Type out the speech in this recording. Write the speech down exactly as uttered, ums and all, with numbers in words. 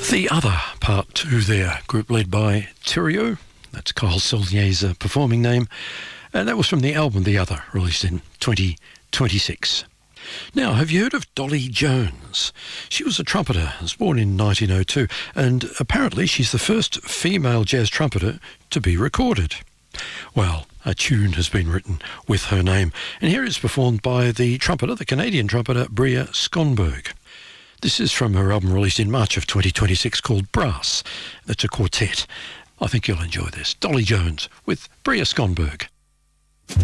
The Other, part two there, group led by Terrio. That's Kyle Saulnier's uh, performing name. And that was from the album The Other, released in twenty twenty-six. Now, have you heard of Dolly Jones? She was a trumpeter, was born in nineteen oh two, and apparently she's the first female jazz trumpeter to be recorded. Well, a tune has been written with her name, and here it's performed by the trumpeter, the Canadian trumpeter, Bria Skonberg. This is from her album released in March of twenty twenty-six called Brass. It's a quartet. I think you'll enjoy this. Dolly Jones with Bria Skonberg.